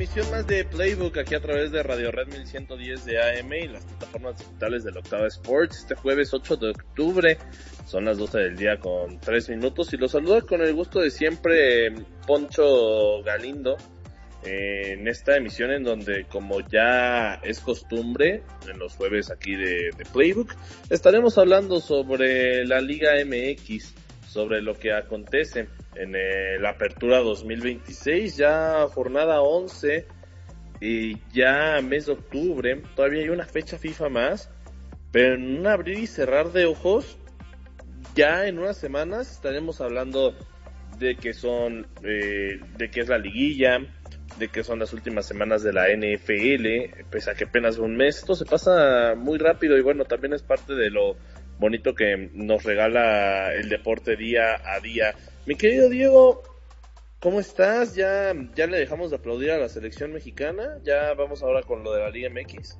emisión más de Playbook aquí a través de Radio Red 1110 de AM y las plataformas digitales del Octava Sports. Este jueves 8 de octubre, son las 12 del día con 3 minutos y los saludo con el gusto de siempre Poncho Galindo en esta emisión en donde, como ya es costumbre en los jueves aquí de Playbook, estaremos hablando sobre la Liga MX, sobre lo que acontece en la Apertura 2026, ya jornada 11 y ya mes de octubre. Todavía hay una fecha FIFA más, pero en un abrir y cerrar de ojos, ya en unas semanas estaremos hablando de que son, de que es la liguilla, de que son las últimas semanas de la NFL, pese a que apenas un mes. Esto se pasa muy rápido y bueno, también es parte de lo bonito que nos regala el deporte día a día. Mi querido Diego, ¿cómo estás? ¿Ya le dejamos de aplaudir a la selección mexicana? ¿Ya vamos ahora con lo de la Liga MX?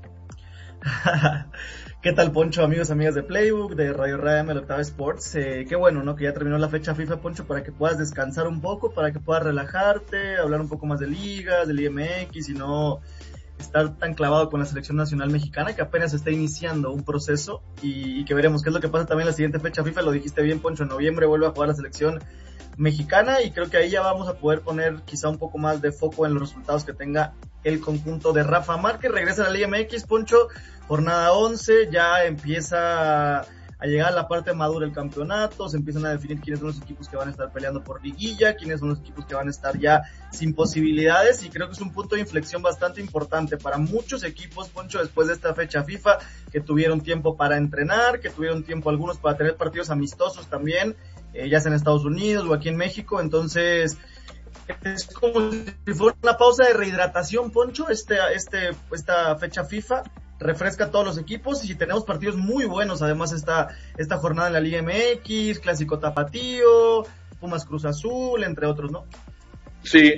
¿Qué tal, Poncho? Amigos, amigas de Playbook, de Radio RAM, el Octava Sports. Qué bueno, ¿no? Que ya terminó la fecha FIFA, Poncho, para que puedas descansar un poco, para que puedas relajarte, hablar un poco más de ligas, de Liga MX y no estar tan clavado con la selección nacional mexicana, que apenas está iniciando un proceso y que veremos qué es lo que pasa también en la siguiente fecha FIFA. Lo dijiste bien, Poncho, en noviembre vuelve a jugar la selección mexicana y creo que ahí ya vamos a poder poner quizá un poco más de foco en los resultados que tenga el conjunto de Rafa Márquez. Regresa a la Liga MX, Poncho, jornada 11, ya empieza a llegar la parte madura del campeonato, se empiezan a definir quiénes son los equipos que van a estar peleando por liguilla, quiénes son los equipos que van a estar ya sin posibilidades, y creo que es un punto de inflexión bastante importante para muchos equipos, Poncho, después de esta fecha FIFA, que tuvieron tiempo para entrenar, que tuvieron tiempo algunos para tener partidos amistosos también, ya sea en Estados Unidos o aquí en México. Entonces es como si fuera una pausa de rehidratación, Poncho, esta fecha FIFA refresca a todos los equipos y tenemos partidos muy buenos. Además esta jornada en la Liga MX, Clásico Tapatío, Pumas Cruz Azul, entre otros, ¿no? Sí,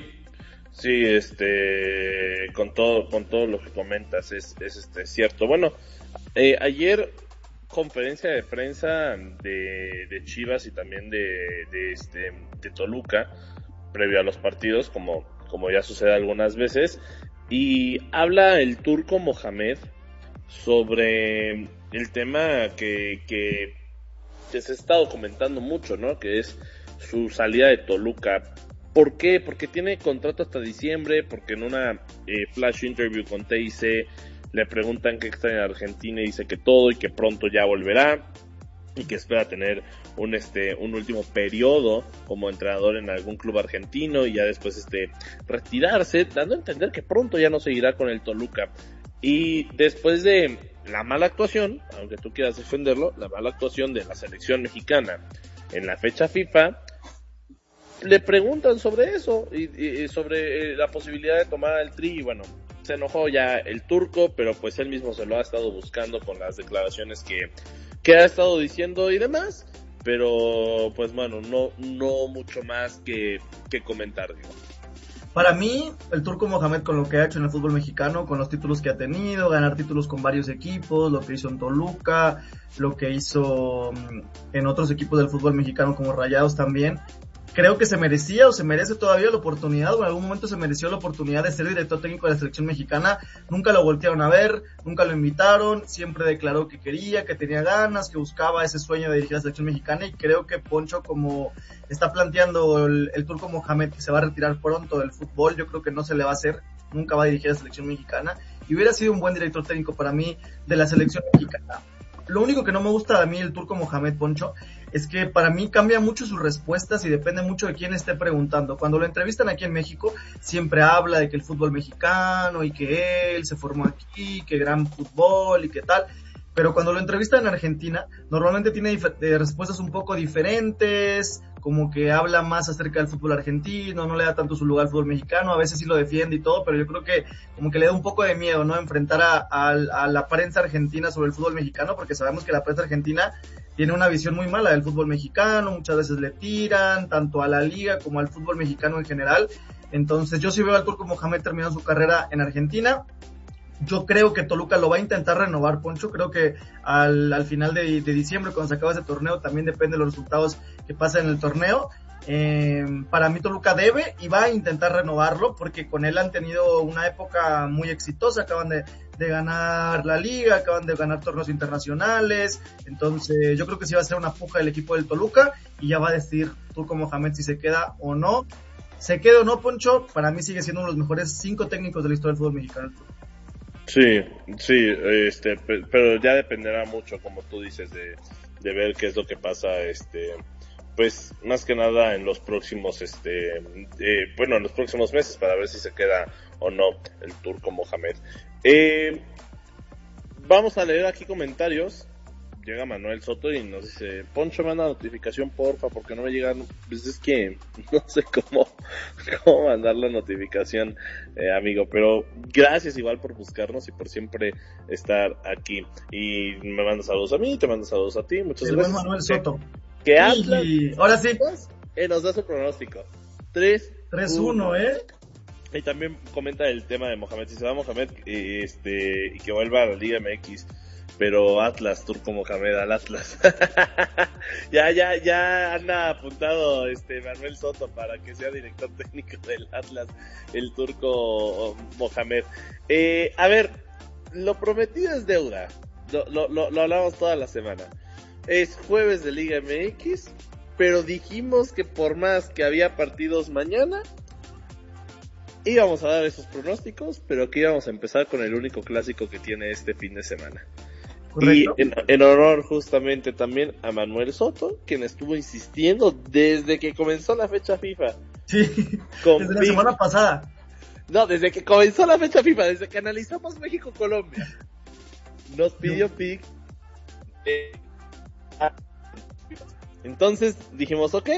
con todo lo que comentas es cierto. Bueno, ayer conferencia de prensa de Chivas y también de Toluca previo a los partidos, como ya sucede algunas veces, y habla el Turco Mohamed sobre el tema que se ha estado comentando mucho, ¿no? Que es su salida de Toluca. ¿Por qué? Porque tiene contrato hasta diciembre, porque en una flash interview con TIC le preguntan qué extraña en Argentina y dice que todo y que pronto ya volverá y que espera tener un último periodo como entrenador en algún club argentino y ya después retirarse, dando a entender que pronto ya no seguirá con el Toluca. Y después de la mala actuación, aunque tú quieras defenderlo, la mala actuación de la selección mexicana en la fecha FIFA, le preguntan sobre eso y sobre la posibilidad de tomar el Tri. Y bueno, se enojó ya el Turco, pero pues él mismo se lo ha estado buscando con las declaraciones que ha estado diciendo y demás, pero pues bueno, no mucho más que comentar, digo. Para mí, el Turco Mohamed, con lo que ha hecho en el fútbol mexicano, con los títulos que ha tenido, ganar títulos con varios equipos, lo que hizo en Toluca, lo que hizo en otros equipos del fútbol mexicano como Rayados también, creo que se merecía o se merece todavía la oportunidad, o en algún momento se mereció la oportunidad de ser director técnico de la selección mexicana. Nunca lo voltearon a ver, nunca lo invitaron, siempre declaró que quería, que tenía ganas, que buscaba ese sueño de dirigir a la selección mexicana, y creo que Poncho, como está planteando el Turco Mohamed, que se va a retirar pronto del fútbol, yo creo que no se le va a hacer, nunca va a dirigir a la selección mexicana, y hubiera sido un buen director técnico para mí de la selección mexicana. Lo único que no me gusta de mí el Turco Mohamed, Poncho, es que para mí cambia mucho sus respuestas y depende mucho de quién esté preguntando. Cuando lo entrevistan aquí en México, siempre habla de que el fútbol mexicano y que él se formó aquí, que gran fútbol y que tal. Pero cuando lo entrevistan en Argentina, normalmente tiene respuestas un poco diferentes, como que habla más acerca del fútbol argentino, no le da tanto su lugar al fútbol mexicano, a veces sí lo defiende y todo, pero yo creo que como que le da un poco de miedo, ¿no? Enfrentar a la prensa argentina sobre el fútbol mexicano, porque sabemos que la prensa argentina tiene una visión muy mala del fútbol mexicano, muchas veces le tiran, tanto a la liga como al fútbol mexicano en general. Entonces yo sí veo al Turco Mohamed terminando su carrera en Argentina. Yo creo que Toluca lo va a intentar renovar, Poncho. Creo que al final de diciembre, cuando se acaba ese torneo, también depende de los resultados que pasen en el torneo. Para mí Toluca debe y va a intentar renovarlo porque con él han tenido una época muy exitosa, acaban de ganar la liga, acaban de ganar torneos internacionales, entonces yo creo que sí va a ser una puja el equipo del Toluca y ya va a decidir Turco Mohamed si se queda o no. Se queda o no, Poncho, para mí sigue siendo uno de los mejores 5 técnicos de la historia del fútbol mexicano. Sí, pero ya dependerá mucho, como tú dices, de ver qué es lo que pasa, pues más que nada en los próximos, en los próximos meses para ver si se queda o no el Turco Mohamed. Vamos a leer aquí comentarios. Llega Manuel Soto y nos dice: Poncho, manda notificación porfa, porque no me llegan. Pues es que no sé cómo mandar la notificación, amigo, pero gracias igual por buscarnos y por siempre estar aquí. Y me manda saludos a mí, te mando saludos a ti, muchas gracias. Manuel Soto. Que Atlas, ahora sí, nos da su pronóstico. 3-1, Y también comenta el tema de Mohamed, si se va Mohamed, y que vuelva a la Liga MX. Pero Atlas, Turco Mohamed al Atlas. ya anda apuntado Manuel Soto para que sea director técnico del Atlas, el Turco Mohamed. A ver, lo prometido es deuda. Lo hablamos toda la semana. Es jueves de Liga MX, pero dijimos que por más que había partidos mañana, íbamos a dar esos pronósticos, pero que íbamos a empezar con el único clásico que tiene este fin de semana. Correcto. Y en honor justamente también a Manuel Soto, quien estuvo insistiendo desde que comenzó la fecha FIFA. Sí, desde la semana pasada. No, desde que comenzó la fecha FIFA, desde que analizamos México-Colombia. Nos pidió pick. Entonces dijimos, ok,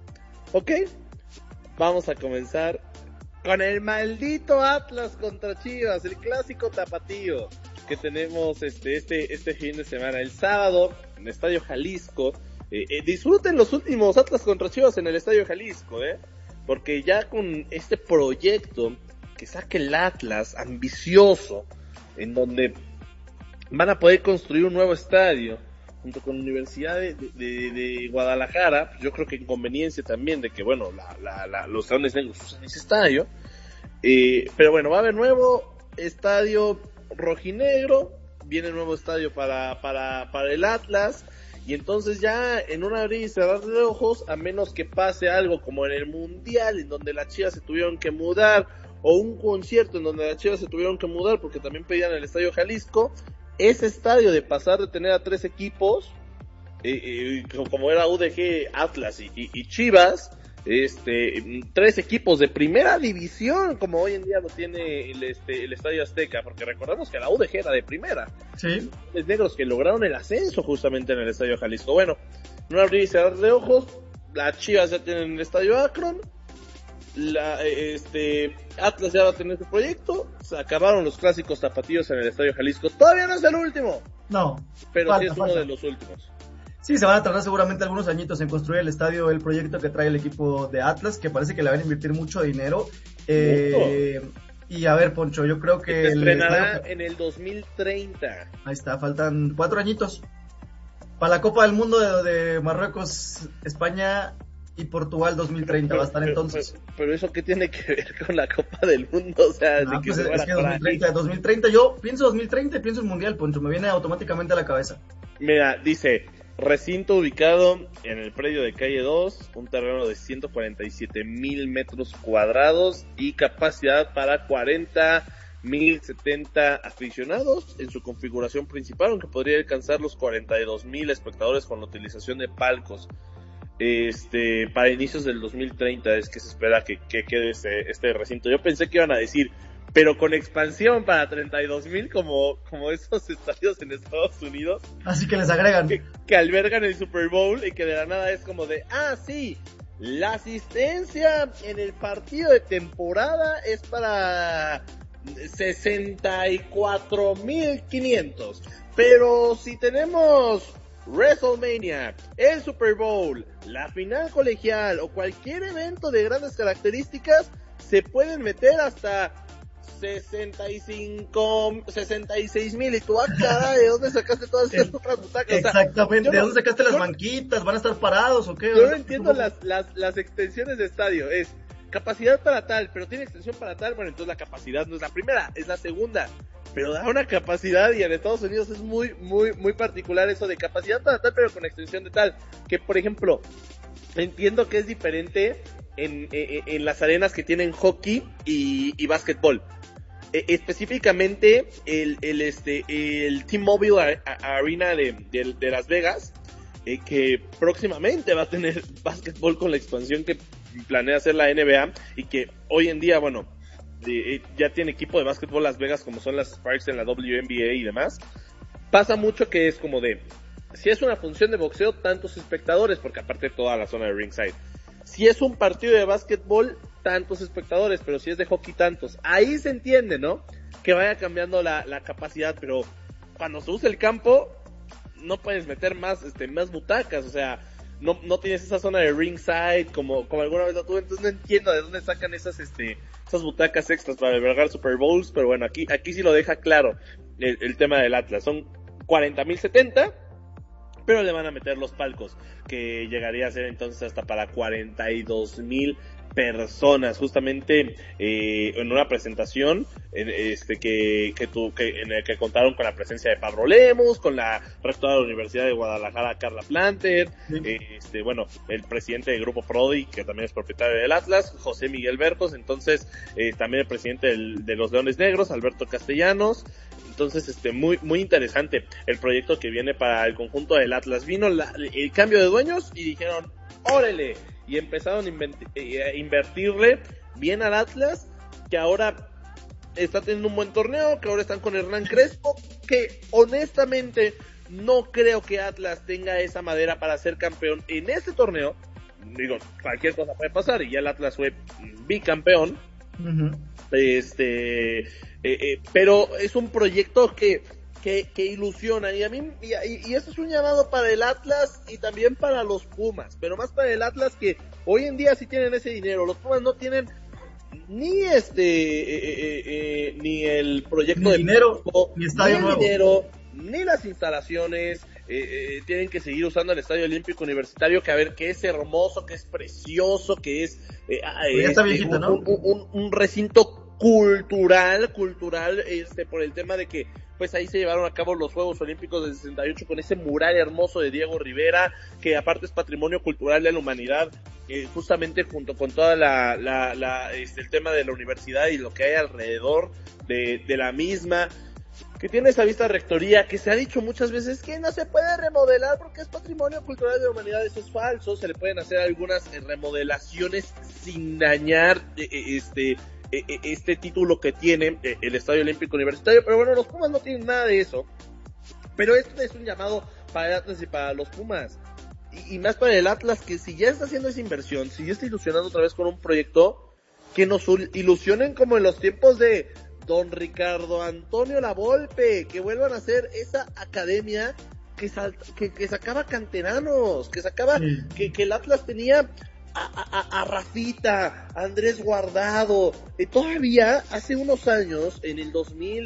vamos a comenzar con el maldito Atlas contra Chivas, el clásico tapatío que tenemos este fin de semana, el sábado, en el Estadio Jalisco. Disfruten los últimos Atlas contra Chivas en el Estadio Jalisco, porque ya con este proyecto que saque el Atlas, ambicioso, en donde van a poder construir un nuevo estadio, junto con la Universidad de Guadalajara, yo creo que en conveniencia también de que, bueno, los Leones Negros usan ese estadio, pero bueno, va a haber nuevo estadio rojinegro, viene nuevo estadio para el Atlas, y entonces ya en un abrir y cerrar de ojos, a menos que pase algo como en el Mundial, en donde las Chivas se tuvieron que mudar, o un concierto en donde las Chivas se tuvieron que mudar porque también pedían el Estadio Jalisco, ese estadio de pasar de tener a 3 equipos, como era UDG, Atlas y Chivas, 3 equipos de primera división, como hoy en día lo tiene el Estadio Azteca, porque recordemos que la UDG era de primera. Sí. Los negros que lograron el ascenso justamente en el Estadio Jalisco. Bueno, no abrir y cerrar de ojos, las Chivas ya tienen el Estadio Akron, Atlas ya va a tener su proyecto, se acabaron los clásicos tapatíos en el Estadio Jalisco. Todavía no es el último. No. Pero sí es uno de los últimos. Sí, se van a tardar seguramente algunos añitos en construir el estadio, el proyecto que trae el equipo de Atlas, que parece que le van a invertir mucho dinero. Y a ver, Poncho, yo creo que... Se estrenará en el 2030. Ahí está, faltan 4 añitos. Para la Copa del Mundo de Marruecos, España y Portugal 2030 va a estar entonces. Pero eso qué tiene que ver con la Copa del Mundo, o sea, no, pues es que 2030, yo pienso 2030 y pienso el Mundial, Poncho, me viene automáticamente a la cabeza. Mira, dice, recinto ubicado en el predio de calle 2, un terreno de 147,000 metros cuadrados y capacidad para 40,070 aficionados en su configuración principal, aunque podría alcanzar los 42,000 espectadores con la utilización de palcos. Para inicios del 2030 es que se espera que quede este recinto. Yo pensé que iban a decir, pero con expansión para 32,000 como esos estadios en Estados Unidos. Así que les agregan. Que albergan el Super Bowl y que de la nada es como de, sí, la asistencia en el partido de temporada es para 64,500. Pero si tenemos WrestleMania, el Super Bowl, la final colegial o cualquier evento de grandes características, se pueden meter hasta 66,000 y tú, cara, ¿de dónde sacaste todas esas otras butacas? Exactamente, ¿de dónde sacaste las banquitas? ¿Van a estar parados o qué? Yo no entiendo las extensiones de estadio, es capacidad para tal, pero tiene extensión para tal, bueno, entonces la capacidad no es la primera, es la segunda, pero da una capacidad y en Estados Unidos es muy particular eso de capacidad para tal, pero con extensión de tal, que por ejemplo, entiendo que es diferente en las arenas que tienen hockey y básquetbol. Específicamente el T-Mobile Arena de Las Vegas, que próximamente va a tener básquetbol con la expansión que planea hacer la NBA y que hoy en día, bueno, ya tiene equipo de básquetbol Las Vegas como son las Sparks en la WNBA y demás. Pasa mucho que es como de, si es una función de boxeo, tantos espectadores, porque aparte toda la zona de ringside. Si es un partido de básquetbol, tantos espectadores, pero si es de hockey, tantos. Ahí se entiende, ¿no? Que vaya cambiando la capacidad, pero cuando se usa el campo, no puedes meter más butacas, o sea, no tienes esa zona de ringside como alguna vez lo tuve, entonces no entiendo de dónde sacan esas butacas extras para albergar Super Bowls, pero bueno, aquí sí lo deja claro el tema del Atlas. Son 40,070, pero le van a meter los palcos, que llegaría a ser entonces hasta para 42,000 personas, justamente en una presentación en el que contaron con la presencia de Pablo Lemos, con la rectora de la Universidad de Guadalajara, Carla Planter, sí. Bueno, el presidente del Grupo Prodi, que también es propietario del Atlas, José Miguel Bercos, entonces también el presidente de los Leones Negros, Alberto Castellanos. Entonces, muy interesante el proyecto que viene para el conjunto del Atlas. Vino el cambio de dueños y dijeron, ¡órale! Y empezaron a invertirle bien al Atlas, que ahora está teniendo un buen torneo, que ahora están con Hernán Crespo, que honestamente no creo que Atlas tenga esa madera para ser campeón en este torneo. Digo, cualquier cosa puede pasar, y ya el Atlas fue bicampeón. Uh-huh. Pero es un proyecto que ilusiona, y a mí y esto es un llamado para el Atlas y también para los Pumas, pero más para el Atlas, que hoy en día sí tienen ese dinero. Los Pumas no tienen ni ni el proyecto ni de dinero, ni estadio ni nuevo, dinero, ni las instalaciones. Tienen que seguir usando el Estadio Olímpico Universitario, que a ver, que es hermoso, que es precioso, que es está viejito, ¿no? un recinto cultural, por el tema de que pues ahí se llevaron a cabo los Juegos Olímpicos del 68 con ese mural hermoso de Diego Rivera, que aparte es patrimonio cultural de la humanidad, justamente junto con toda el tema de la universidad y lo que hay alrededor de la misma, que tiene esa vista rectoría, que se ha dicho muchas veces que no se puede remodelar porque es patrimonio cultural de la humanidad. Eso es falso. Se le pueden hacer algunas remodelaciones sin dañar este título que tiene el Estadio Olímpico Universitario, pero bueno, los Pumas no tienen nada de eso. Pero esto es un llamado para el Atlas y para los Pumas, y más para el Atlas, que si ya está haciendo esa inversión, si ya está ilusionando otra vez con un proyecto, que nos ilusionen como en los tiempos de don Ricardo Antonio Lavolpe, que vuelvan a hacer esa academia que sacaba canteranos, que sacaba, que el Atlas tenía a Rafita, a Andrés Guardado, todavía hace unos años, en el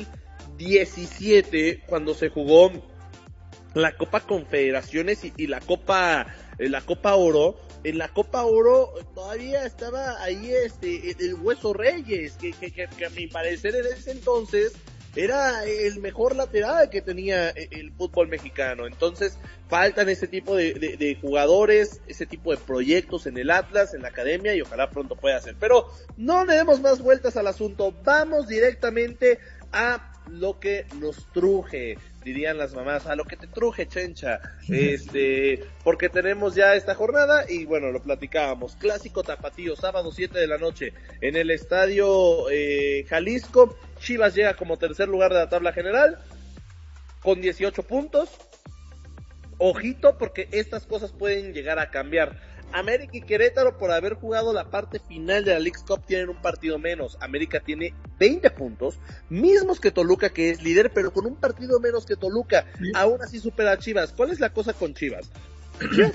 2017, cuando se jugó la Copa Confederaciones y la Copa Oro. En la Copa Oro todavía estaba ahí el Hueso Reyes, que a mi parecer en ese entonces era el mejor lateral que tenía el fútbol mexicano. Entonces faltan ese tipo de jugadores, ese tipo de proyectos en el Atlas, en la academia, y ojalá pronto pueda ser. Pero no le demos más vueltas al asunto, vamos directamente a lo que nos truje, dirían las mamás, a lo que te truje, chencha, porque tenemos ya esta jornada, y bueno, lo platicábamos, clásico tapatío, sábado 7 de la noche, en el estadio Jalisco. Chivas llega como tercer lugar de la tabla general, con 18 puntos, ojito, porque estas cosas pueden llegar a cambiar. América y Querétaro, por haber jugado la parte final de la Leagues Cup, tienen un partido menos. América tiene 20 puntos, mismos que Toluca, que es líder, pero con un partido menos que Toluca. Sí. Aún así supera a Chivas. ¿Cuál es la cosa con Chivas?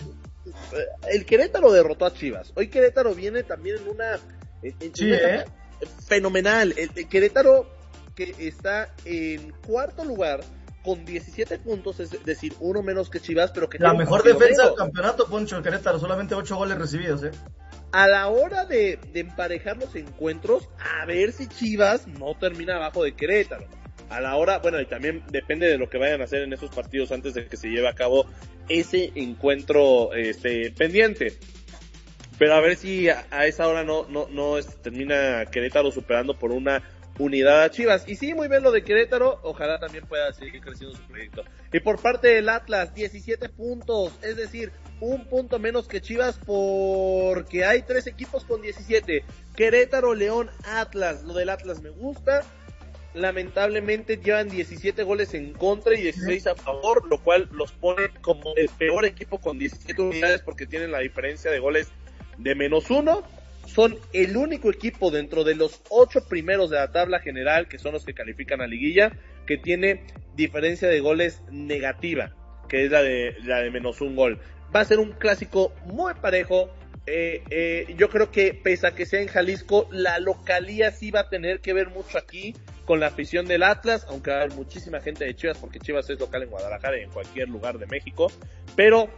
El Querétaro derrotó a Chivas. Hoy Querétaro viene también en una... Sí, fenomenal. El Querétaro, que está en cuarto lugar con 17 puntos, es decir, uno menos que Chivas, pero que la tiene mejor defensa del campeonato, Poncho, el Querétaro, solamente 8 goles recibidos, A la hora de emparejar los encuentros, a ver si Chivas no termina abajo de Querétaro. A la hora, bueno, y también depende de lo que vayan a hacer en esos partidos antes de que se lleve a cabo ese encuentro pendiente. Pero a ver si a esa hora no termina Querétaro superando por una unidad a Chivas. Y sí, muy bien lo de Querétaro, ojalá también pueda seguir creciendo su proyecto. Y por parte del Atlas, 17 puntos, es decir, un punto menos que Chivas porque hay 3 equipos con 17. Querétaro, León, Atlas. Lo del Atlas me gusta. Lamentablemente llevan 17 goles en contra y 16 a favor, lo cual los pone como el peor equipo con 17 unidades porque tienen la diferencia de goles de -1. Son el único equipo dentro de los 8 primeros de la tabla general, que son los que califican a liguilla, que tiene diferencia de goles negativa, que es la de -1 gol. Va a ser un clásico muy parejo. Yo creo que pese a que sea en Jalisco, la localía sí va a tener que ver mucho aquí con la afición del Atlas, aunque va a haber muchísima gente de Chivas, porque Chivas es local en Guadalajara y en cualquier lugar de México, pero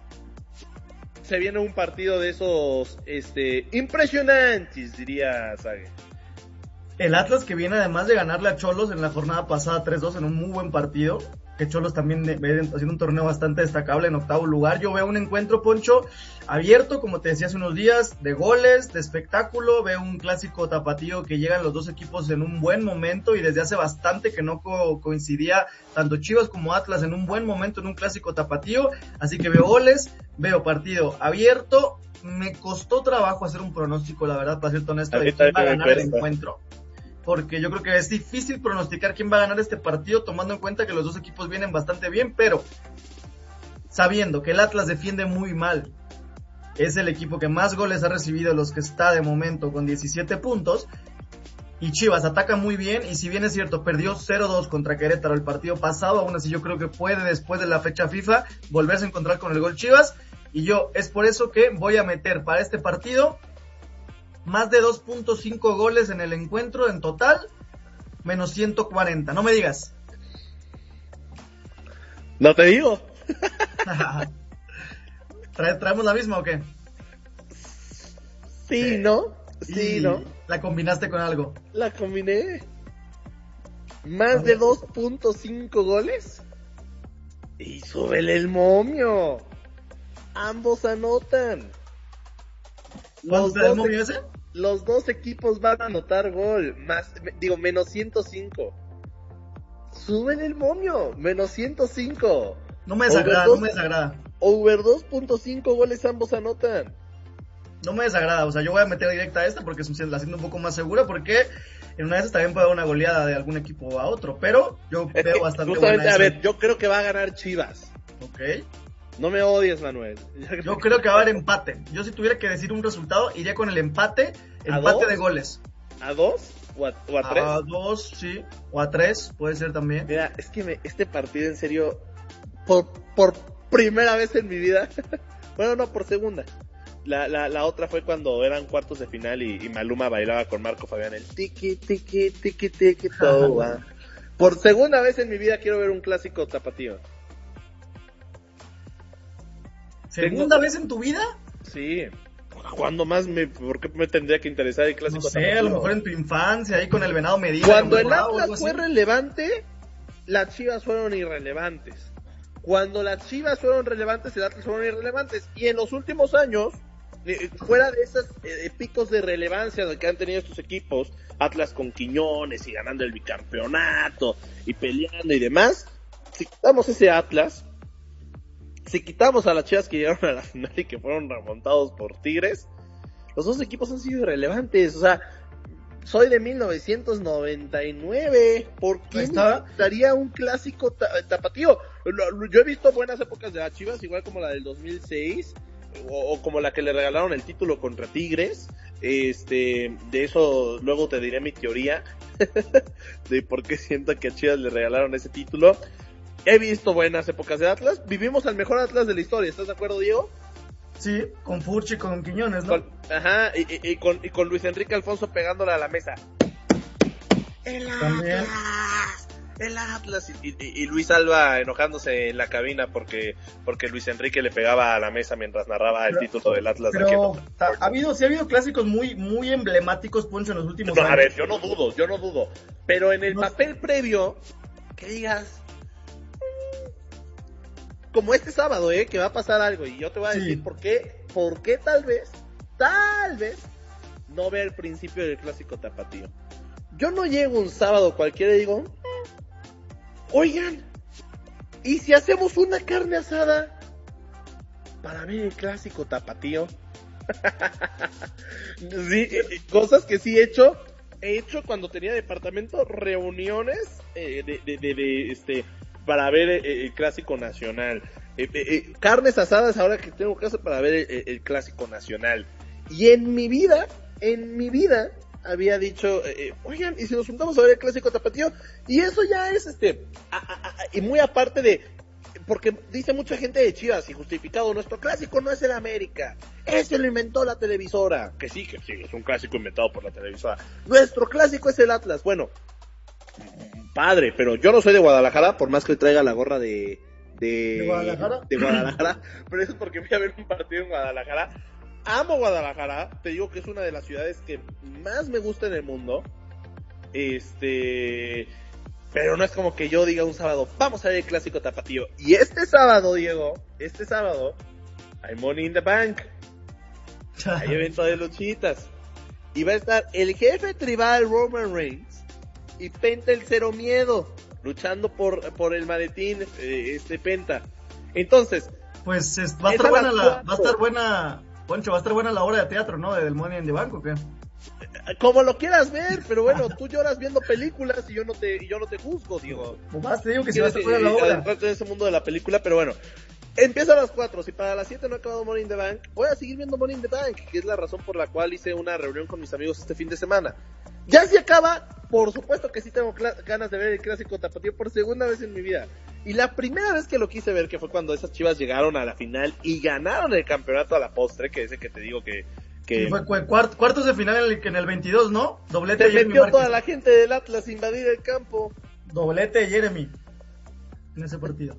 se viene un partido de esos impresionantes, diría Sague. El Atlas, que viene además de ganarle a Cholos en la jornada pasada 3-2 en un muy buen partido, que Cholos también haciendo un torneo bastante destacable en octavo lugar. Yo veo un encuentro, Poncho, abierto, como te decía hace unos días, de goles, de espectáculo. Veo un clásico tapatío que llegan los dos equipos en un buen momento y desde hace bastante que no coincidía tanto Chivas como Atlas en un buen momento en un clásico tapatío. Así que veo goles, veo partido abierto. Me costó trabajo hacer un pronóstico, la verdad, para ser honesto, de quién va a ganar el encuentro. Porque yo creo que es difícil pronosticar quién va a ganar este partido, tomando en cuenta que los dos equipos vienen bastante bien, pero sabiendo que el Atlas defiende muy mal, es el equipo que más goles ha recibido, los que está de momento con 17 puntos, y Chivas ataca muy bien, y si bien es cierto, perdió 0-2 contra Querétaro el partido pasado, aún así yo creo que puede, después de la fecha FIFA, volverse a encontrar con el gol Chivas, y yo es por eso que voy a meter para este partido más de 2.5 goles en el encuentro en total, menos 140. No me digas. No te digo. ¿Traemos la misma o qué? Sí, ¿no? Sí, ¿no? ¿La combinaste con algo? La combiné. Más de 2.5 goles. Y súbele el momio. Ambos anotan. Los dos equipos van a anotar gol, menos 105. Suben el momio, menos 105. No me desagrada. Over 2.5 goles ambos anotan. No me desagrada, o sea, yo voy a meter directa a esta porque es la haciendo un poco más segura, porque en una de esas también puede haber una goleada de algún equipo a otro, pero yo veo bastante justamente buena. A ver, yo creo que va a ganar Chivas. Ok. No me odies, Manuel. Yo creo que va a haber empate. Yo si tuviera que decir un resultado, iría con el empate de goles. ¿A 2? ¿O a 3? A 2, sí. O a 3, puede ser también. Mira, es que este partido, en serio, por primera vez en mi vida, bueno, no, por segunda. La otra fue cuando eran cuartos de final y Maluma bailaba con Marco Fabián el tiki, tiki, tiki, tiki, toa. Por segunda vez en mi vida quiero ver un clásico tapatío. ¿Segunda vez en tu vida? Sí. ¿Cuándo más por qué me tendría que interesar el clásico? No sé, a lo mejor en tu infancia, ahí con el Venado Medina. Cuando el Atlas fue relevante, las Chivas fueron irrelevantes. Cuando las Chivas fueron relevantes, el Atlas fueron irrelevantes. Y en los últimos años, fuera de esos picos de relevancia que han tenido estos equipos, Atlas con Quiñones y ganando el bicampeonato y peleando y demás, si quitamos ese Atlas, si quitamos a las Chivas que llegaron a la final y que fueron remontados por Tigres, los dos equipos han sido irrelevantes. O sea, soy de 1999. ¿Por qué necesitaría un clásico tapatío? Yo he visto buenas épocas de las Chivas, igual como la del 2006, o como la que le regalaron el título contra Tigres. De eso luego te diré mi teoría de por qué siento que a Chivas le regalaron ese título. He visto buenas épocas de Atlas. Vivimos al mejor Atlas de la historia. ¿Estás de acuerdo, Diego? Sí, con Furchi, con Quiñones, ¿no? Con Luis Enrique Alfonso pegándole a la mesa. También. El Atlas y Luis Alba enojándose en la cabina porque Luis Enrique le pegaba a la mesa mientras narraba el título del Atlas. Pero ha habido clásicos muy emblemáticos, Poncho, en los últimos años. A ver, yo no dudo, pero en el papel previo, que digas, como este sábado, que va a pasar algo, y yo te voy a decir por qué tal vez, no vea el principio del clásico tapatío. Yo no llego un sábado cualquiera y digo, oigan, ¿y si hacemos una carne asada para ver el clásico tapatío? Sí, cosas que sí he hecho cuando tenía departamento, reuniones para ver el clásico nacional, carnes asadas ahora que tengo casa para ver el clásico nacional. Y en mi vida había dicho, oigan, ¿y si nos juntamos a ver el clásico tapatío? Y eso ya es y muy aparte de, porque dice mucha gente de Chivas, y justificado, nuestro clásico no es el América, ese lo inventó la televisora. Que sí, es un clásico inventado por la televisora. Nuestro clásico es el Atlas. Bueno, padre, pero yo no soy de Guadalajara, por más que traiga la gorra de Guadalajara, pero eso es porque voy a ver un partido en Guadalajara. Amo Guadalajara, te digo que es una de las ciudades que más me gusta en el mundo. Pero no es como que yo diga un sábado, vamos a ver el clásico tapatío. Y este sábado, Diego, hay Money in the Bank. Hay evento de luchitas. Y va a estar el jefe tribal Roman Reigns y Penta el Cero Miedo, luchando por el maletín, Penta. Entonces, pues va a estar buena, Poncho, va a estar buena la obra de teatro, ¿no? Del Money in the Bank, ¿o qué? Como lo quieras ver, pero bueno, tú lloras viendo películas y yo no te juzgo, Diego. Más te digo que si va a estar buena la obra. En ese mundo de la película, pero bueno. Empieza a las 4, si para las 7 no ha acabado Money in the Bank, voy a seguir viendo Money in the Bank, que es la razón por la cual hice una reunión con mis amigos este fin de semana. Ya si acaba, por supuesto que sí tengo ganas de ver el clásico tapatío por segunda vez en mi vida. Y la primera vez que lo quise ver, que fue cuando esas Chivas llegaron a la final y ganaron el campeonato a la postre, que ese que te digo que fue cuartos de final en el 22, ¿no? Doblete de Jeremy Márquez. Toda la gente del Atlas a invadir el campo. Doblete de Jeremy en ese partido.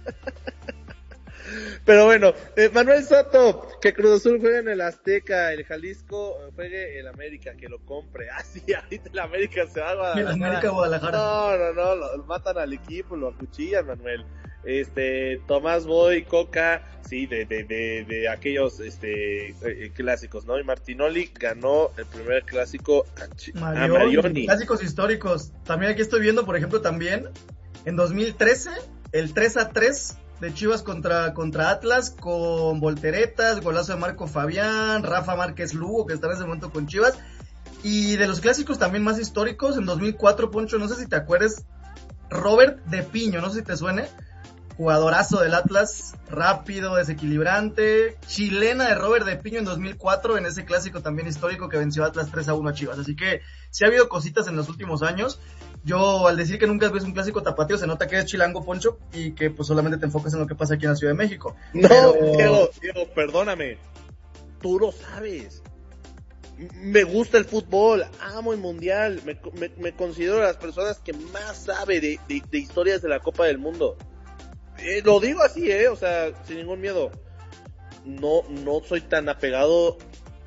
Pero bueno, Manuel Soto, que Cruz Azul juegue en el Azteca, el Jalisco juegue el América, que lo compre. Sí, ahorita el América se va a Guadalajara. El América Guadalajara. No, lo matan al equipo, lo acuchillan, Manuel. Tomás Boy, Coca, sí, de aquellos clásicos, ¿no? Y Martinoli ganó el primer clásico a Marioni. Clásicos históricos. También aquí estoy viendo, por ejemplo, también en 2013, el 3-3 de Chivas contra Atlas, con volteretas, golazo de Marco Fabián, Rafa Márquez Lugo, que está en ese momento con Chivas. Y de los clásicos también más históricos, en 2004, Poncho, no sé si te acuerdas, Robert de Piño, no sé si te suene, jugadorazo del Atlas, rápido, desequilibrante, chilena de Robert de Piño en 2004, en ese clásico también histórico que venció Atlas 3-1 a Chivas. Así que sí ha habido cositas en los últimos años. Yo, al decir que nunca ves un clásico tapatío, se nota que es chilango, Poncho, y que pues solamente te enfocas en lo que pasa aquí en la Ciudad de México. No, Diego, perdóname, tú lo sabes. Me gusta el fútbol, amo el mundial, me considero de las personas que más sabe de historias de la Copa del Mundo. Lo digo así, o sea, sin ningún miedo. No soy tan apegado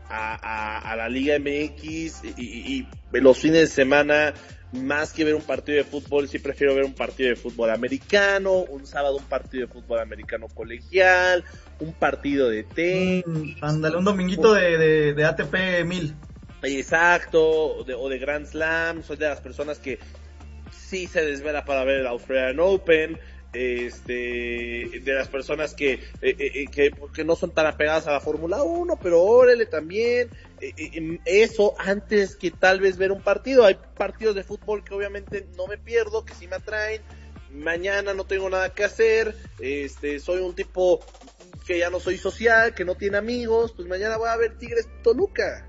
a la Liga MX y los fines de semana, más que ver un partido de fútbol, sí prefiero ver un partido de fútbol americano, un sábado un partido de fútbol americano colegial, un partido de tenis. Ándale, un dominguito de ATP 1000. Exacto, o de Grand Slam. Soy de las personas que sí se desvela para ver el Australian Open. De las personas que no son tan apegadas a la Fórmula 1, pero órale también, eso antes que tal vez ver un partido. Hay partidos de fútbol que obviamente no me pierdo, que sí me atraen. Mañana no tengo nada que hacer, soy un tipo que ya no soy social, que no tiene amigos, pues mañana voy a ver Tigres Toluca.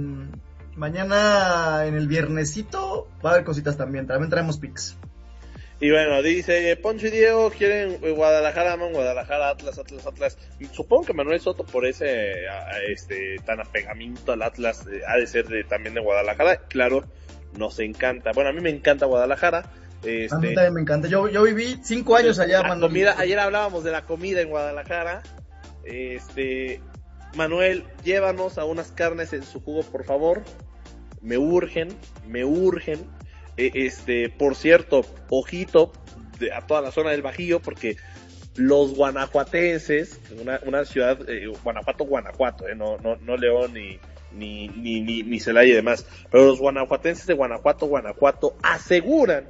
Mañana en el viernesito va a haber cositas también traemos pics. Y bueno, dice, Poncho y Diego quieren Guadalajara, Guadalajara, Atlas. Supongo que Manuel Soto por ese tan apegamiento al Atlas ha de ser también de Guadalajara. Claro, nos encanta. Bueno, a mí me encanta Guadalajara. A mí también me encanta. Yo viví 5 años allá, Manuel. Comida, ayer hablábamos de la comida en Guadalajara. Manuel, llévanos a unas carnes en su jugo, por favor. Me urgen. Por cierto, ojito a toda la zona del Bajío, porque los guanajuatenses, una ciudad, Guanajuato, no León ni Celaya y demás, pero los guanajuatenses de Guanajuato aseguran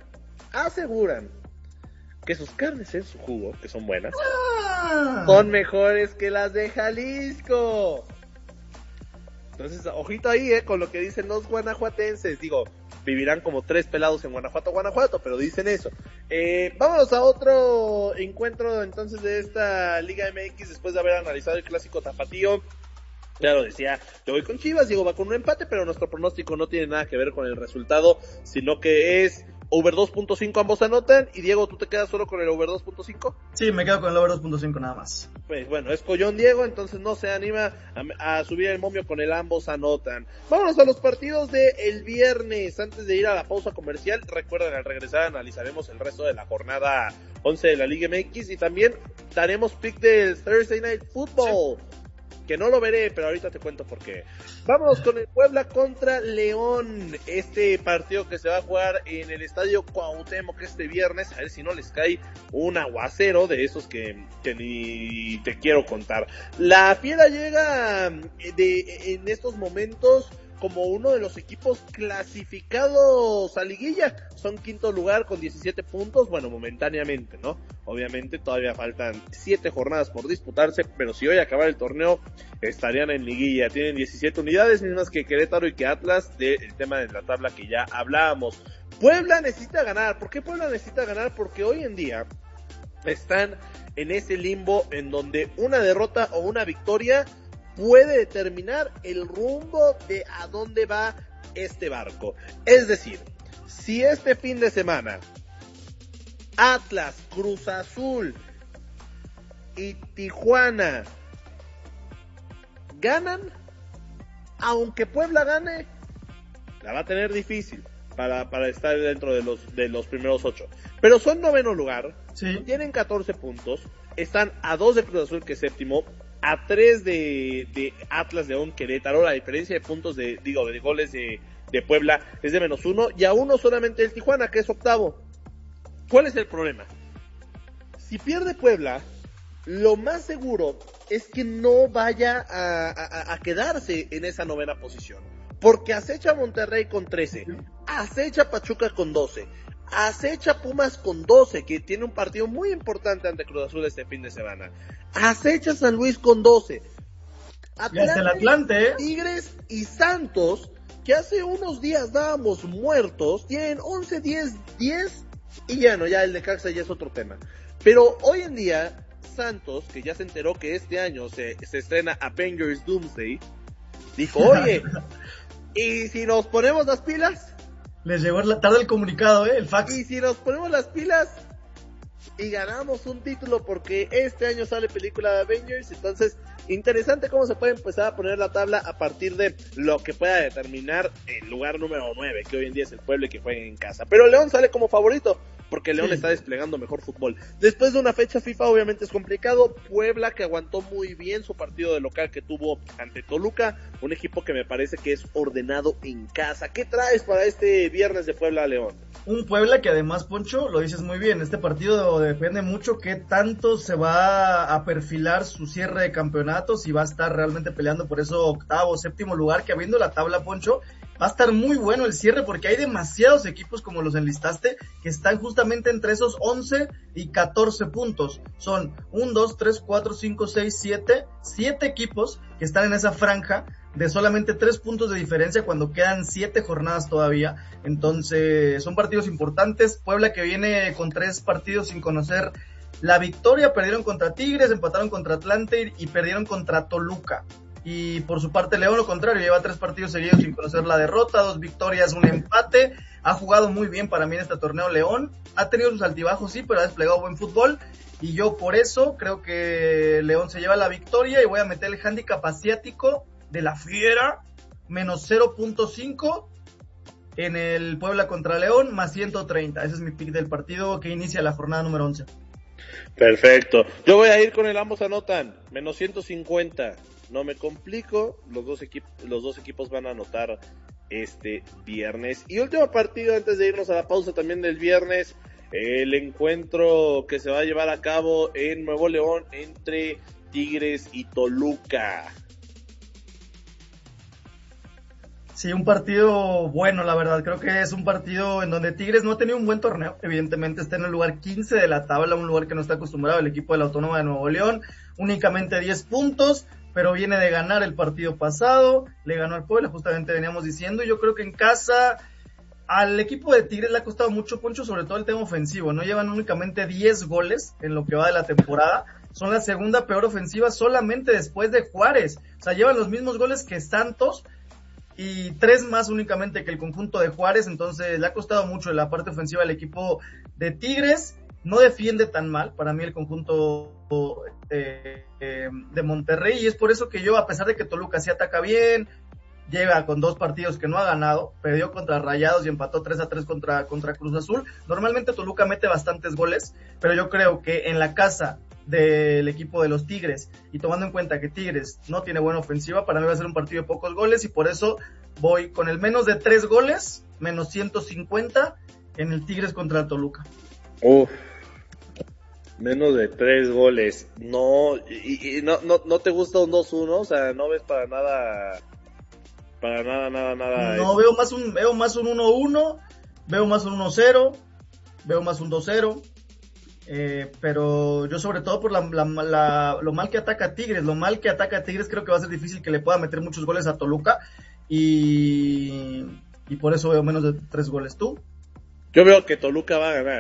que sus carnes en su jugo, que son buenas, son mejores que las de Jalisco. Entonces, ojito ahí, con lo que dicen los guanajuatenses. Digo, vivirán como 3 pelados en Guanajuato, pero dicen eso. Vámonos a otro encuentro entonces de esta Liga MX después de haber analizado el clásico tapatío. Ya lo decía, yo voy con Chivas, Diego va con un empate, pero nuestro pronóstico no tiene nada que ver con el resultado, sino que es over 2.5, ambos anotan. Y Diego, ¿tú te quedas solo con el over 2.5? Sí, me quedo con el over 2.5 nada más. Pues bueno, es collón Diego, entonces no se anima a subir el momio con el ambos anotan. Vámonos a los partidos de el viernes. Antes de ir a la pausa comercial, recuerden, al regresar analizaremos el resto de la jornada 11 de la Liga MX y también daremos pick del Thursday Night Football. Sí. Que no lo veré, pero ahorita te cuento por qué. Vamos con el Puebla contra León. Este partido que se va a jugar en el Estadio Cuauhtémoc este viernes. A ver si no les cae un aguacero de esos que ni te quiero contar. La Fiera llega en estos momentos como uno de los equipos clasificados a liguilla. Son quinto lugar con 17 puntos, bueno, momentáneamente, ¿no? Obviamente todavía faltan 7 jornadas por disputarse, pero si hoy acabara el torneo, estarían en liguilla. Tienen 17 unidades, mismas que Querétaro y que Atlas, del tema de la tabla que ya hablábamos. Puebla necesita ganar. ¿Por qué Puebla necesita ganar? Porque hoy en día están en ese limbo en donde una derrota o una victoria puede determinar el rumbo de a dónde va este barco. Es decir, si este fin de semana Atlas, Cruz Azul y Tijuana ganan, aunque Puebla gane, la va a tener difícil para estar dentro de los primeros 8. Pero son noveno lugar, sí. Tienen 14 puntos, están a 2 de Cruz Azul, que es séptimo, a 3 de Atlas, León, Querétaro. La diferencia de puntos de goles de Puebla es de -1, y a 1 solamente el Tijuana, que es octavo. ¿Cuál es el problema? Si pierde Puebla, lo más seguro es que no vaya a quedarse en esa novena posición, porque acecha a Monterrey con 13, acecha a Pachuca con 12, acecha Pumas con 12, que tiene un partido muy importante ante Cruz Azul este fin de semana, acecha San Luis con 12, Atlante, el Atlante, Tigres y Santos, que hace unos días dábamos muertos, tienen 11, 10, y ya el Necaxa ya es otro tema. Pero hoy en día, Santos, que ya se enteró que este año se estrena Avengers Doomsday, dijo, oye, ¿y si nos ponemos las pilas? Les llegó tarde el comunicado, el fax. Y si nos ponemos las pilas y ganamos un título, porque este año sale película de Avengers. Entonces, interesante cómo se puede empezar a poner la tabla a partir de lo que pueda determinar el lugar número 9, que hoy en día es el Puebla y que juega en casa. Pero León sale como favorito, porque León está desplegando mejor fútbol. Después de una fecha FIFA obviamente es complicado. Puebla, que aguantó muy bien su partido de local que tuvo ante Toluca, un equipo que me parece que es ordenado en casa. ¿Qué traes para este viernes de Puebla-León? Un Puebla que además, Poncho, lo dices muy bien, este partido depende mucho qué tanto se va a perfilar su cierre de campeonato, si va a estar realmente peleando por eso octavo, séptimo lugar, que habiendo la tabla, Poncho, va a estar muy bueno el cierre, porque hay demasiados equipos, como los enlistaste, que están justamente entre esos 11 y 14 puntos. Son 1, 2, 3, 4, 5, 6, 7 equipos que están en esa franja de solamente 3 puntos de diferencia cuando quedan 7 jornadas todavía. Entonces son partidos importantes. Puebla, que viene con 3 partidos sin conocer la victoria, perdieron contra Tigres, empataron contra Atlante y perdieron contra Toluca. Y por su parte León, lo contrario, lleva 3 partidos seguidos sin conocer la derrota, 2 victorias, 1 empate. Ha jugado muy bien para mí en este torneo León. Ha tenido sus altibajos, sí, pero ha desplegado buen fútbol. Y yo por eso creo que León se lleva la victoria y voy a meter el handicap asiático de la Fiera, menos 0.5 en el Puebla contra León, más 130. Ese es mi pick del partido que inicia la jornada número 11. Perfecto. Yo voy a ir con el ambos anotan, menos 150. No me complico, los dos equipos van a anotar este viernes. Y último partido antes de irnos a la pausa también del viernes, el encuentro que se va a llevar a cabo en Nuevo León entre Tigres y Toluca. Sí, un partido bueno, la verdad. Creo que es un partido en donde Tigres no ha tenido un buen torneo. Evidentemente está en el lugar 15 de la tabla, un lugar que no está acostumbrado el equipo de la Autónoma de Nuevo León. Únicamente 10 puntos, pero viene de ganar el partido pasado. Le ganó al Puebla, justamente veníamos diciendo. Y yo creo que en casa al equipo de Tigres le ha costado mucho, Poncho, sobre todo el tema ofensivo. No llevan únicamente 10 goles en lo que va de la temporada. Son la segunda peor ofensiva solamente después de Juárez. O sea, llevan los mismos goles que Santos y 3 más únicamente que el conjunto de Juárez. Entonces le ha costado mucho la parte ofensiva al equipo de Tigres. No defiende tan mal para mí el conjunto de Monterrey, y es por eso que yo, a pesar de que Toluca sí ataca bien, llega con 2 partidos que no ha ganado, perdió contra Rayados y empató 3-3 contra Cruz Azul. Normalmente Toluca mete bastantes goles, pero yo creo que en la casa del equipo de los Tigres, y tomando en cuenta que Tigres no tiene buena ofensiva, para mí va a ser un partido de pocos goles, y por eso voy con el menos de 3 goles, menos 150 en el Tigres contra el Toluca. Menos de 3 goles. No, y no te gusta un 2-1, o sea, no ves para nada. No, veo más un 1-1, veo más un 1-0, veo más un 2-0. Pero yo sobre todo por lo mal que ataca Tigres, creo que va a ser difícil que le pueda meter muchos goles a Toluca, y por eso veo menos de 3 goles. ¿Tú? Yo veo que Toluca va a ganar,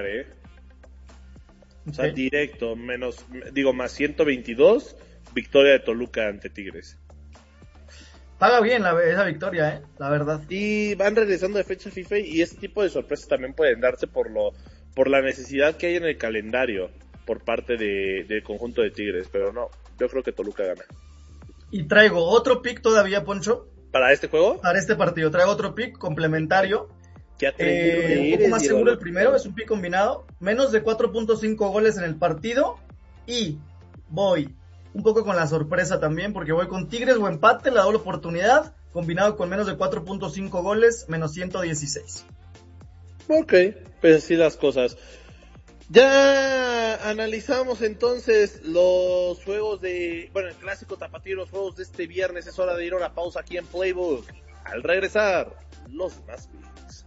O sea, Okay. directo, más 122, victoria de Toluca ante Tigres. Paga bien esa victoria, la verdad. Y van regresando de fecha FIFA, y este tipo de sorpresas también pueden darse por la necesidad que hay en el calendario por parte del conjunto de Tigres, pero no, yo creo que Toluca gana. Y traigo otro pick todavía, Poncho. ¿Para este juego? Para este partido traigo otro pick complementario. ¿Qué atrevido Un poco más seguro el primero, es un pick combinado. Menos de 4.5 goles en el partido. Y voy un poco con la sorpresa también, porque voy con Tigres o empate, la doble oportunidad, combinado con menos de 4.5 goles, menos 116. Ok, pues así las cosas. Ya analizamos entonces los juegos el clásico tapatío, los juegos de este viernes. Es hora de ir a una pausa aquí en Playbook. Al regresar, los más picks.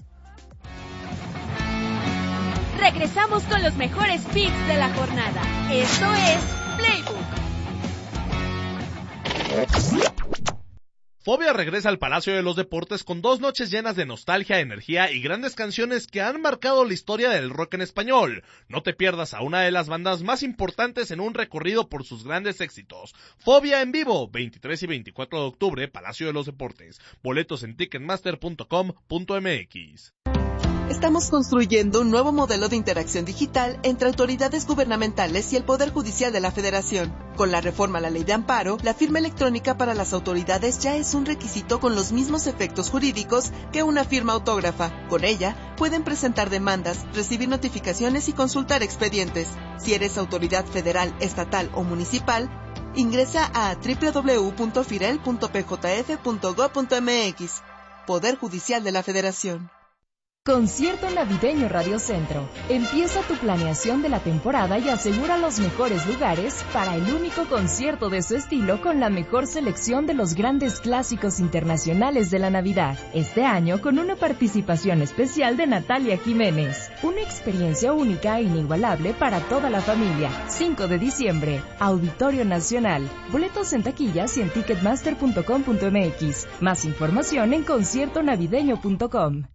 Regresamos con los mejores picks de la jornada. Esto es Playbook. Fobia regresa al Palacio de los Deportes con 2 noches llenas de nostalgia, energía y grandes canciones que han marcado la historia del rock en español. No te pierdas a una de las bandas más importantes en un recorrido por sus grandes éxitos. Fobia en vivo, 23 y 24 de octubre, Palacio de los Deportes. Boletos en ticketmaster.com.mx. Estamos construyendo un nuevo modelo de interacción digital entre autoridades gubernamentales y el Poder Judicial de la Federación. Con la reforma a la Ley de Amparo, la firma electrónica para las autoridades ya es un requisito con los mismos efectos jurídicos que una firma autógrafa. Con ella, pueden presentar demandas, recibir notificaciones y consultar expedientes. Si eres autoridad federal, estatal o municipal, ingresa a www.firel.pjf.gov.mx. Poder Judicial de la Federación. Concierto Navideño Radio Centro. Empieza tu planeación de la temporada y asegura los mejores lugares para el único concierto de su estilo con la mejor selección de los grandes clásicos internacionales de la Navidad. Este año con una participación especial de Natalia Jiménez. Una experiencia única e inigualable para toda la familia. 5 de diciembre, Auditorio Nacional. Boletos en taquillas y en ticketmaster.com.mx. Más información en conciertonavideño.com.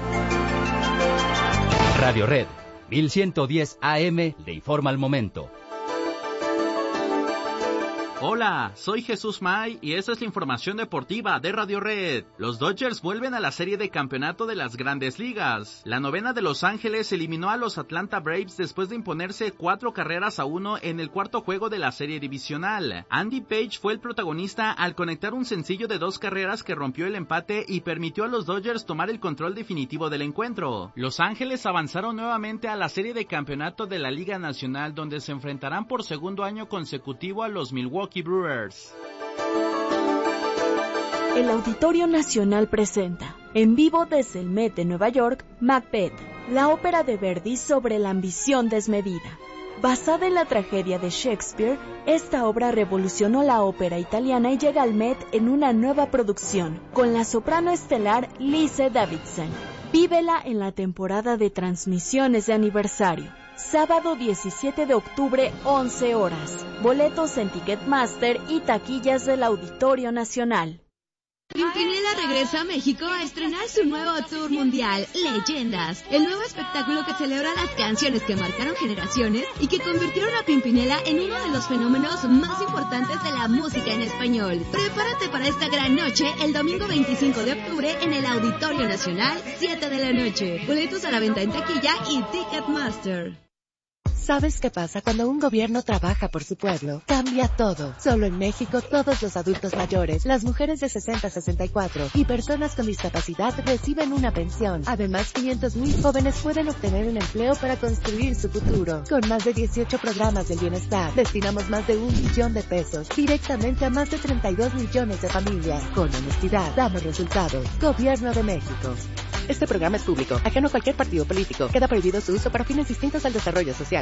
Radio Red 1110 AM le informa al momento. Hola, soy Jesús May y esta es la información deportiva de Radio Red. Los Dodgers vuelven a la serie de campeonato de las Grandes Ligas. La novena de Los Ángeles eliminó a los Atlanta Braves después de imponerse 4-1 en el cuarto juego de la serie divisional. Andy Page fue el protagonista al conectar un sencillo de 2 carreras que rompió el empate y permitió a los Dodgers tomar el control definitivo del encuentro. Los Ángeles avanzaron nuevamente a la serie de campeonato de la Liga Nacional, donde se enfrentarán por segundo año consecutivo a los Milwaukee Brewers. El Auditorio Nacional presenta, en vivo desde el Met de Nueva York, Macbeth, la ópera de Verdi sobre la ambición desmedida. Basada en la tragedia de Shakespeare, esta obra revolucionó la ópera italiana y llega al Met en una nueva producción, con la soprano estelar Lise Davidson. Vívela en la temporada de transmisiones de aniversario. Sábado 17 de octubre, 11 horas. Boletos en Ticketmaster y taquillas del Auditorio Nacional. Pimpinela regresa a México a estrenar su nuevo tour mundial, Leyendas, el nuevo espectáculo que celebra las canciones que marcaron generaciones y que convirtieron a Pimpinela en uno de los fenómenos más importantes de la música en español. Prepárate para esta gran noche el domingo 25 de octubre en el Auditorio Nacional, 7 de la noche. Boletos a la venta en taquilla y Ticketmaster. ¿Sabes qué pasa cuando un gobierno trabaja por su pueblo? Cambia todo. Solo en México, todos los adultos mayores, las mujeres de 60 a 64 y personas con discapacidad reciben una pensión. Además, 500,000 jóvenes pueden obtener un empleo para construir su futuro. Con más de 18 programas del bienestar, destinamos más de 1 billón de pesos directamente a más de 32 millones de familias. Con honestidad, damos resultados. Gobierno de México. Este programa es público, ajeno a cualquier partido político. Queda prohibido su uso para fines distintos al desarrollo social.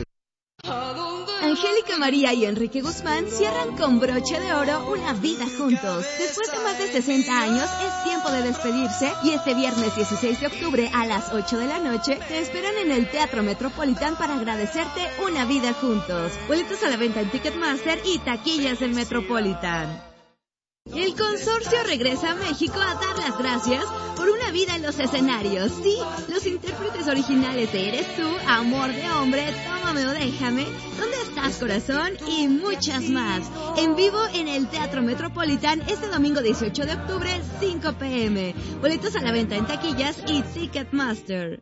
Angélica María y Enrique Guzmán cierran con broche de oro una vida juntos. Después de más de 60 años, es tiempo de despedirse y este viernes 16 de octubre a las 8 de la noche te esperan en el Teatro Metropolitan para agradecerte una vida juntos. Boletos a la venta en Ticketmaster y taquillas del Metropolitan. El consorcio regresa a México a dar las gracias por una vida en los escenarios. Sí, los intérpretes originales de Eres Tú, Amor de Hombre, Tómame o Déjame, ¿Dónde estás, corazón? Y muchas más. En vivo en el Teatro Metropolitan este domingo 18 de octubre, 5 p.m. Boletos a la venta en taquillas y Ticketmaster.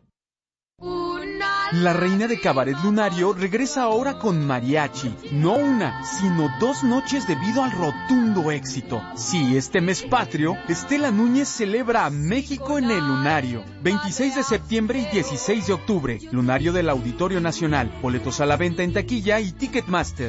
La reina de Cabaret Lunario regresa ahora con mariachi. No una, sino 2 noches debido al rotundo éxito. Sí, este mes patrio, Estela Núñez celebra a México en el Lunario. 26 de septiembre y 16 de octubre. Lunario del Auditorio Nacional. Boletos a la venta en taquilla y Ticketmaster.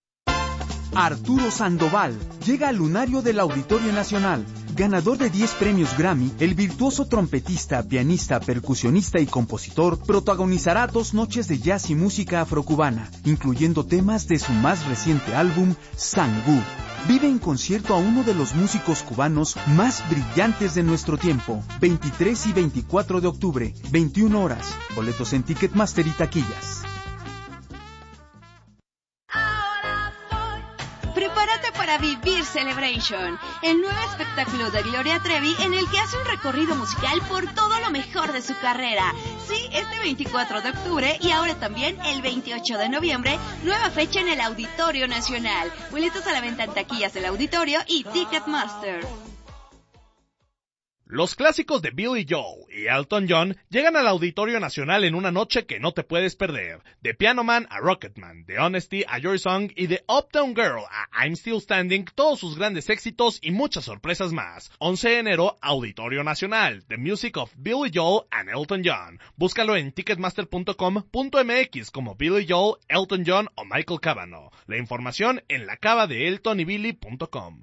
Arturo Sandoval llega al Lunario del Auditorio Nacional. Ganador de 10 premios Grammy, el virtuoso trompetista, pianista, percusionista y compositor protagonizará 2 noches de jazz y música afrocubana, incluyendo temas de su más reciente álbum, Sangú. Vive en concierto a uno de los músicos cubanos más brillantes de nuestro tiempo. 23 y 24 de octubre, 21 horas. Boletos en Ticketmaster y taquillas. Prepárate para vivir Celebration, el nuevo espectáculo de Gloria Trevi en el que hace un recorrido musical por todo lo mejor de su carrera. Sí, este 24 de octubre y ahora también el 28 de noviembre, nueva fecha en el Auditorio Nacional. Boletos a la venta en taquillas del Auditorio y Ticketmaster. Los clásicos de Billy Joel y Elton John llegan al Auditorio Nacional en una noche que no te puedes perder. De Piano Man a Rocketman, de Honesty a Your Song y de Uptown Girl a I'm Still Standing, todos sus grandes éxitos y muchas sorpresas más. 11 de enero, Auditorio Nacional, The Music of Billy Joel and Elton John. Búscalo en ticketmaster.com.mx como Billy Joel, Elton John o Michael Cavanaugh. La información en lacavadeeltonybilly.com.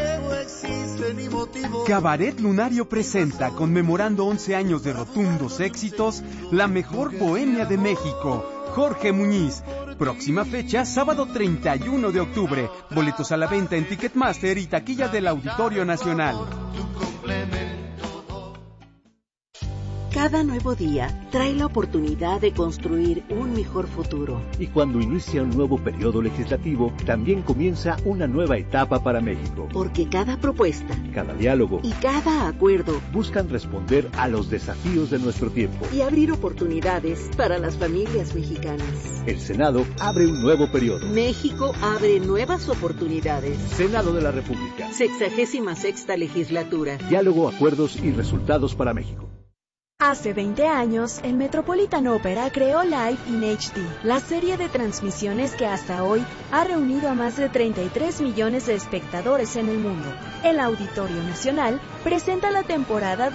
Cabaret Lunario presenta, conmemorando 11 años de rotundos éxitos, la mejor bohemia de México, Jorge Muñiz. Próxima fecha, sábado 31 de octubre. Boletos a la venta en Ticketmaster y taquilla del Auditorio Nacional. Cada nuevo día trae la oportunidad de construir un mejor futuro. Y cuando inicia un nuevo periodo legislativo, también comienza una nueva etapa para México. Porque cada propuesta, cada diálogo y cada acuerdo buscan responder a los desafíos de nuestro tiempo y abrir oportunidades para las familias mexicanas. El Senado abre un nuevo periodo. México abre nuevas oportunidades. Senado de la República. 66ª legislatura. Diálogo, acuerdos y resultados para México. Hace 20 años, el Metropolitan Opera creó Live in HD, la serie de transmisiones que hasta hoy ha reunido a más de 33 millones de espectadores en el mundo. El Auditorio Nacional presenta la temporada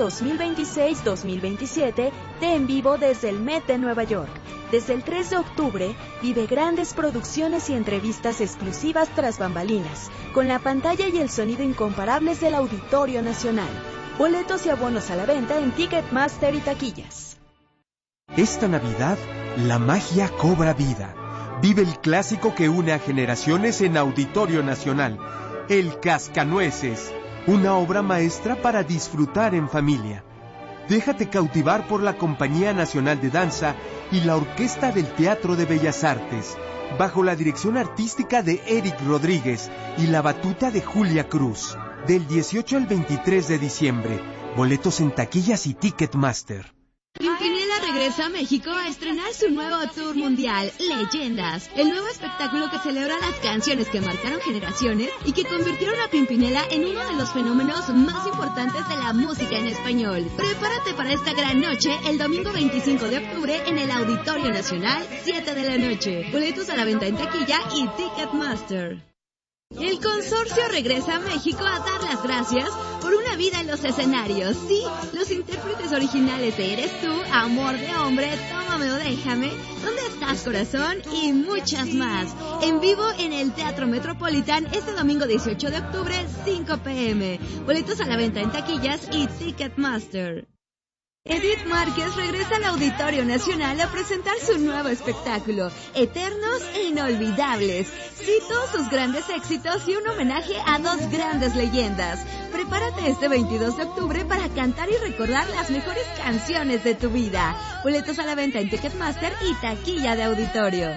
2026-2027 de En Vivo desde el Met de Nueva York. Desde el 3 de octubre, vive grandes producciones y entrevistas exclusivas tras bambalinas, con la pantalla y el sonido incomparables del Auditorio Nacional. Boletos y abonos a la venta en Ticketmaster y taquillas. Esta Navidad, la magia cobra vida. Vive el clásico que une a generaciones en Auditorio Nacional, El Cascanueces, una obra maestra para disfrutar en familia. Déjate cautivar por la Compañía Nacional de Danza y la Orquesta del Teatro de Bellas Artes, bajo la dirección artística de Eric Rodríguez y la batuta de Julia Cruz. Del 18 al 23 de diciembre. Boletos en taquillas y Ticketmaster. Pimpinela regresa a México a estrenar su nuevo tour mundial, Leyendas, el nuevo espectáculo que celebra las canciones que marcaron generaciones y que convirtieron a Pimpinela en uno de los fenómenos más importantes de la música en español. Prepárate para esta gran noche el domingo 25 de octubre en el Auditorio Nacional, 7 de la noche. Boletos a la venta en taquilla y Ticketmaster. El consorcio regresa a México a dar las gracias por una vida en los escenarios. Sí, los intérpretes originales de Eres Tú, Amor de Hombre, Tómame o Déjame, ¿Dónde estás, corazón? Y muchas más. En vivo en el Teatro Metropolitan este domingo 18 de octubre, 5 p.m. Boletos a la venta en taquillas y Ticketmaster. Edith Márquez regresa al Auditorio Nacional a presentar su nuevo espectáculo, Eternos e Inolvidables. Cito sus grandes éxitos y un homenaje a dos grandes leyendas. Prepárate este 22 de octubre para cantar y recordar las mejores canciones de tu vida. Boletos a la venta en Ticketmaster y taquilla de auditorio.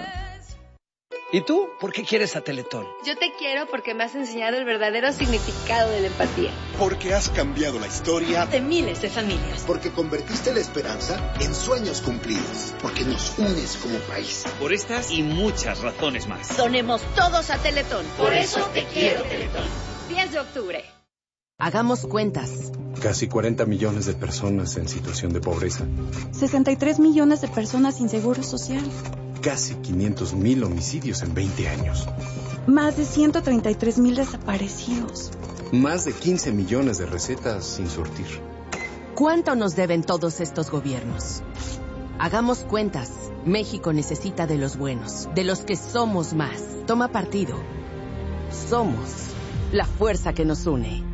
¿Y tú? ¿Por qué quieres a Teletón? Yo te quiero porque me has enseñado el verdadero significado de la empatía. Porque has cambiado la historia de miles de familias. Porque convertiste la esperanza en sueños cumplidos. Porque nos unes como país. Por estas y muchas razones más. Donemos todos a Teletón. Por eso te quiero, Teletón. 10 de octubre. Hagamos cuentas. Casi 40 millones de personas en situación de pobreza. 63 millones de personas sin seguro social. Casi 500,000 homicidios en 20 años. Más de 133,000 desaparecidos. Más de 15 millones de recetas sin surtir. ¿Cuánto nos deben todos estos gobiernos? Hagamos cuentas. México necesita de los buenos, de los que somos más. Toma partido. Somos la fuerza que nos une.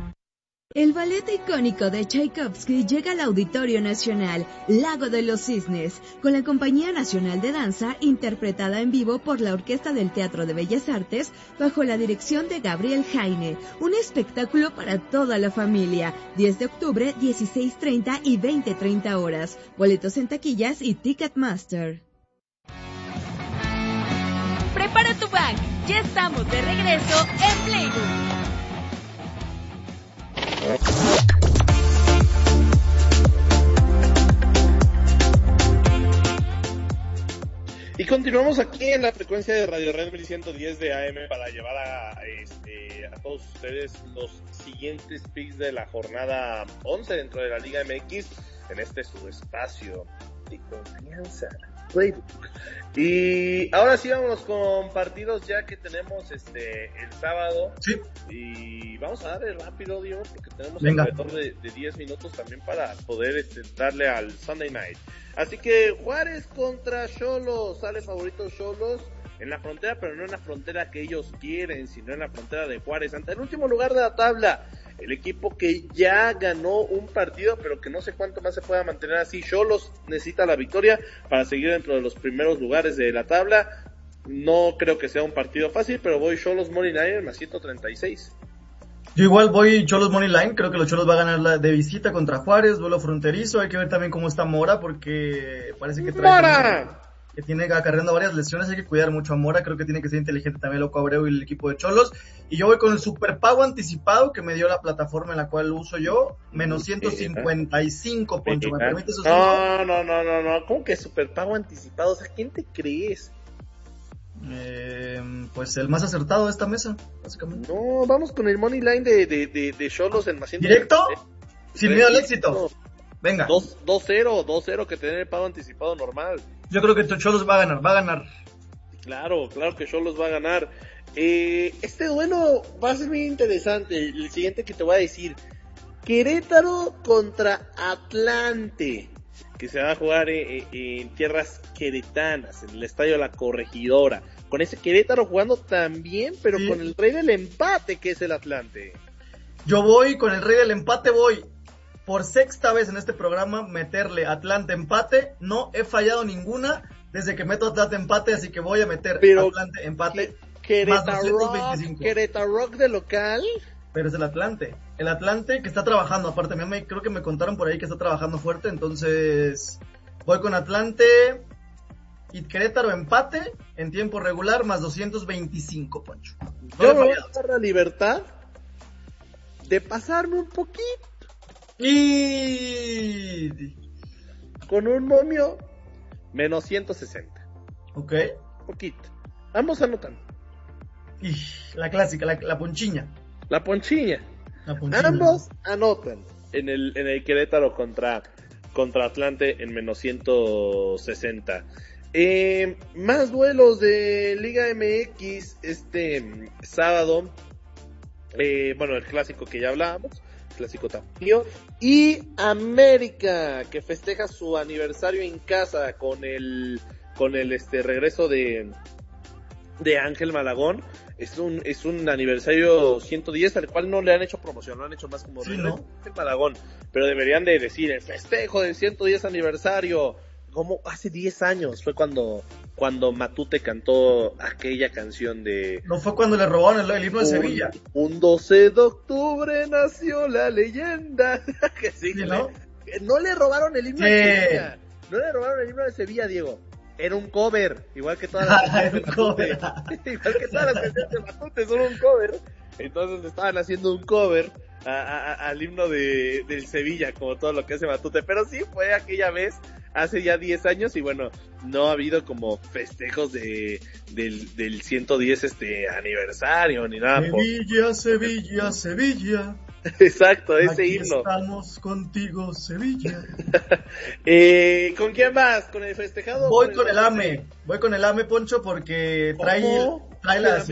El ballet icónico de Tchaikovsky llega al Auditorio Nacional, Lago de los Cisnes, con la Compañía Nacional de Danza, interpretada en vivo por la Orquesta del Teatro de Bellas Artes, bajo la dirección de Gabriel Jaine. Un espectáculo para toda la familia. 10 de octubre, 16:30 y 20:30 horas. Boletos en taquillas y Ticketmaster. Prepara tu bag, ya estamos de regreso en Playbook. Y continuamos aquí en la frecuencia de Radio Red 1110 de AM para llevar a todos ustedes los siguientes picks de la jornada 11 dentro de la Liga MX en este su espacio de confianza, Playbook. Y ahora sí vámonos con partidos ya que tenemos el sábado. Sí. Y vamos a darle rápido, Diego, porque tenemos alrededor de 10 minutos también para poder darle al Sunday Night. Así que Juárez contra Xolos, sale favorito Xolos en la frontera, pero no en la frontera que ellos quieren, sino en la frontera de Juárez, ante el último lugar de la tabla, el equipo que ya ganó un partido, pero que no sé cuánto más se pueda mantener así. Xolos necesita la victoria para seguir dentro de los primeros lugares de la tabla. No creo que sea un partido fácil, pero voy Xolos Money Line más 136. Yo igual voy Cholos Money Line, creo que los Cholos va a ganar de visita contra Juárez, duelo fronterizo, hay que ver también cómo está Mora, porque parece que que tiene acarreando varias lesiones, hay que cuidar mucho a Mora, creo que tiene que ser inteligente también Loco Abreu y el equipo de Cholos, y yo voy con el superpago anticipado que me dio la plataforma en la cual lo uso yo, menos 155, Poncho, ¿me permite esos? No, ¿cómo que superpago anticipado? O sea, ¿quién te crees? Pues el más acertado de esta mesa, básicamente. No, vamos con el money line de Xolos en más 100. ¿Directo? Sin miedo al éxito. Venga. 2-0 que tener el pago anticipado normal. Yo creo que Xolos va a ganar. Claro que Xolos va a ganar. Este duelo va a ser muy interesante. El siguiente que te voy a decir: Querétaro contra Atlante, que se va a jugar en tierras queretanas, en el estadio La Corregidora, con ese Querétaro jugando también, pero con el rey del empate que es el Atlante. Yo voy con el rey del empate, voy por sexta vez en este programa meterle Atlante empate, no he fallado ninguna desde que meto Atlante empate, así que voy a meter Atlante empate más 225. Querétaro Rock de local. Pero es el Atlante que está trabajando, aparte creo que me contaron por ahí que está trabajando fuerte, entonces voy con Atlante y Querétaro empate en tiempo regular más 225, Poncho. Yo me voy a dar la libertad de pasarme un poquito y con un momio menos 160. Ok. Poquito. Ambos anotan. Y la clásica, la ponchiña. La ponchiña. Ambos anotan en el Querétaro contra Atlante en menos 160. Más duelos de Liga MX este sábado. Bueno, el clásico que ya hablábamos, clásico Tapío, y América, que festeja su aniversario en casa con el regreso de Ángel Malagón. Es un aniversario 110 al cual no le han hecho promoción, lo han hecho más como Ángel Malagón, pero deberían de decir el festejo del 110 aniversario, como hace 10 años fue cuando Matute cantó aquella canción de... No fue cuando le robaron el himno de Sevilla. Un 12 de octubre nació la leyenda. Que sí, ¿no? No le robaron el himno de Sevilla. No le robaron el himno de Sevilla, Diego. Era un cover, igual que todas las canciones de Matute. Igual que todas las canciones de Matute son un cover. Entonces le estaban haciendo un cover al himno del Sevilla, como todo lo que hace Matute. Pero sí, fue aquella vez, hace ya 10 años, y bueno, no ha habido como festejos del 110 aniversario, ni nada. Sevilla. Exacto, ese aquí himno. Estamos contigo, Sevilla. ¿Con quién vas? ¿Con el festejado? Voy con el AME, Poncho, porque trae la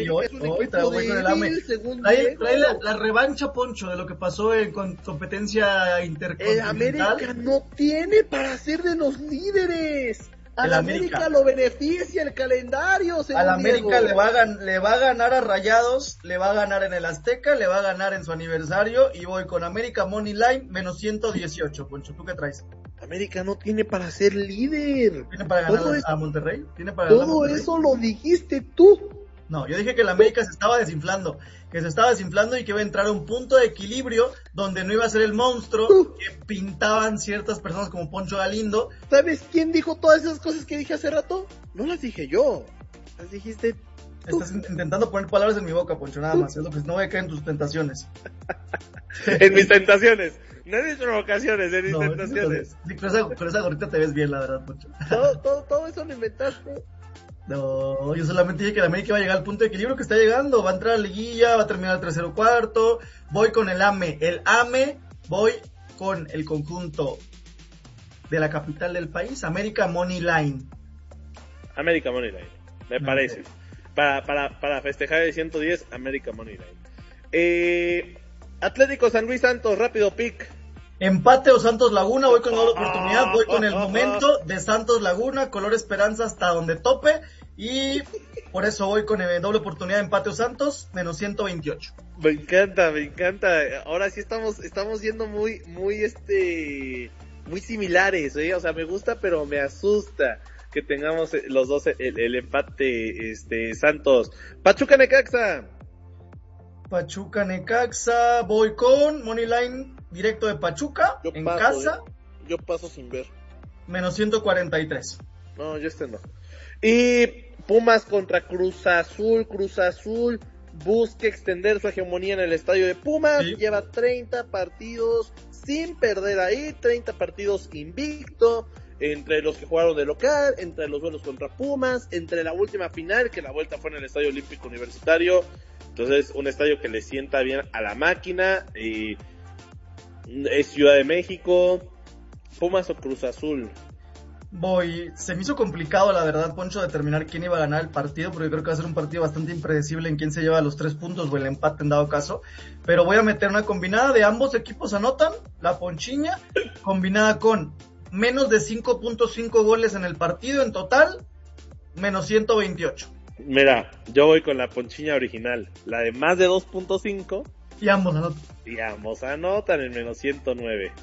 revancha, Poncho, de lo que pasó en competencia intercontinental. El América no tiene para ser de los líderes. Al América lo beneficia el calendario. Al América le va a ganar a Rayados, le va a ganar en el Azteca, le va a ganar en su aniversario, y voy con América Money Line menos 118, Poncho. ¿Tú qué traes? América no tiene para ser líder. ¿Tiene para ganar a Monterrey? Todo eso lo dijiste tú. No, yo dije que el América se estaba desinflando y que iba a entrar a un punto de equilibrio donde no iba a ser el monstruo que pintaban ciertas personas como Poncho Galindo. ¿Sabes quién dijo todas esas cosas que dije hace rato? No las dije yo, las dijiste tú. Estás intentando poner palabras en mi boca, Poncho, nada más. Es lo que no voy a caer en tus tentaciones. En mis tentaciones. No en mis provocaciones, en mis tentaciones. Sí, con esa gorrita te ves bien, la verdad, Poncho. Todo eso lo inventaste. No, yo solamente dije que el América iba a llegar al punto de equilibrio que está llegando. Va a entrar a la liguilla, va a terminar el 3-0-4. Voy con el AME. Voy con el conjunto de la capital del país, América Money Line. América Money Line, me parece. Para festejar el 110, América Money Line. Atlético San Luis Santos, rápido pick. Empate o Santos Laguna, voy con doble oportunidad, voy con el momento de Santos Laguna, color esperanza hasta donde tope, y por eso voy con el doble oportunidad de empate o Santos, menos 128. Me encanta, ahora sí estamos siendo muy similares, ¿eh? O sea, me gusta, pero me asusta que tengamos los dos el empate, Santos. Pachuca Necaxa. Pachuca Necaxa, voy con Moneyline directo de Pachuca, en casa. Yo paso sin ver. Menos 143. No, yo no. Y Pumas contra Cruz Azul. Cruz Azul busca extender su hegemonía en el estadio de Pumas. Sí. Lleva 30 partidos sin perder ahí, 30 partidos invicto. Entre los que jugaron de local, entre los duelos contra Pumas, entre la última final, que la vuelta fue en el Estadio Olímpico Universitario. Entonces, un estadio que le sienta bien a la máquina. Y es Ciudad de México. ¿Pumas o Cruz Azul? Se me hizo complicado, la verdad, Poncho, determinar quién iba a ganar el partido, porque creo que va a ser un partido bastante impredecible en quién se lleva los 3 puntos o el empate en dado caso. Pero voy a meter una combinada de ambos equipos anotan, la ponchiña, combinada con menos de 5.5 goles en el partido en total, menos 128. Mira, yo voy con la ponchiña original, la de más de 2.5. Y ambos anotan. Y ambos anotan en menos 109.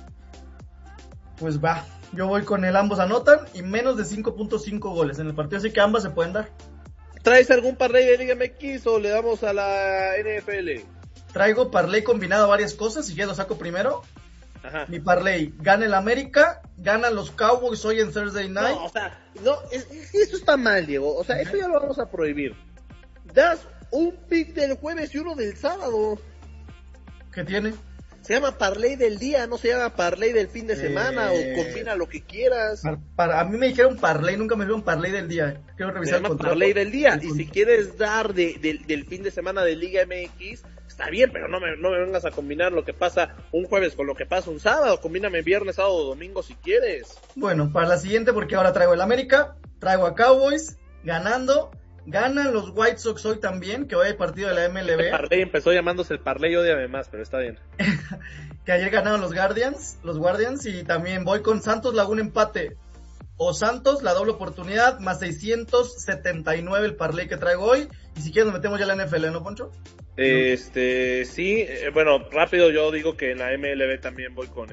Pues va, yo voy con el ambos anotan y menos de 5.5 goles en el partido, así que ambas se pueden dar. ¿Traes algún parlay de Liga MX o le damos a la NFL? Traigo parlay combinado a varias cosas, y ya lo saco primero. Ajá. Mi parlay, gana el América, ganan los Cowboys hoy en Thursday Night. No, o sea, eso está mal, Diego. O sea, eso ya lo vamos a prohibir. Das un pick del jueves y uno del sábado. ¿Qué tiene? Se llama parlay del día, no se llama parlay del fin de semana, o combina lo que quieras. A mí me dijeron parlay, nunca me dijeron parlay del día. Quiero revisar se llama el parlay del día, y si quieres dar del fin de semana de Liga MX, está bien, pero no me vengas a combinar lo que pasa un jueves con lo que pasa un sábado. Combíname viernes, sábado o domingo si quieres. Bueno, para la siguiente, porque ahora traigo el América, traigo a Cowboys ganando. Ganan los White Sox hoy también, que hoy hay partido de la MLB. El parlay empezó llamándose el parlay hoy además, pero está bien. Que ayer ganaron los Guardians, y también voy con Santos Laguna empate. O Santos, la doble oportunidad, más 679 el parlay que traigo hoy. Y si quieres nos metemos ya en la NFL, ¿no, Poncho? Sí, bueno, rápido yo digo que en la MLB también voy con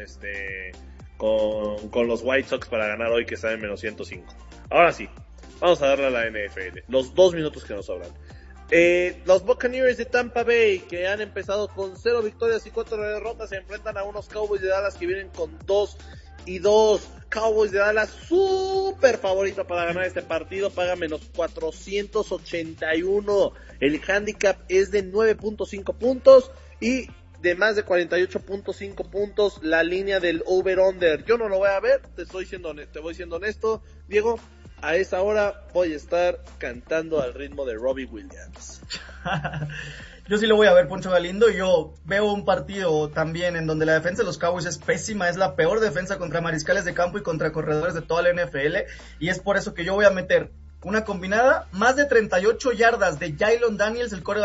con los White Sox para ganar hoy, que están en menos 105. Ahora sí. Vamos a darle a la NFL, los 2 minutos que nos sobran. Los Buccaneers de Tampa Bay, que han empezado con 0 victorias y 4 derrotas, se enfrentan a unos Cowboys de Dallas que vienen con 2-2. Cowboys de Dallas, súper favorito para ganar este partido, paga menos 481. El handicap es de 9.5 puntos y de más de 48.5 puntos la línea del over-under. Yo no lo voy a ver, te voy siendo honesto, Diego. A esa hora voy a estar cantando al ritmo de Robbie Williams. Yo sí lo voy a ver, Poncho Galindo. Yo veo un partido también en donde la defensa de los Cowboys es pésima. Es la peor defensa contra mariscales de campo y contra corredores de toda la NFL. Y es por eso que yo voy a meter una combinada, más de 38 yardas de Jalen Daniels, el quarterback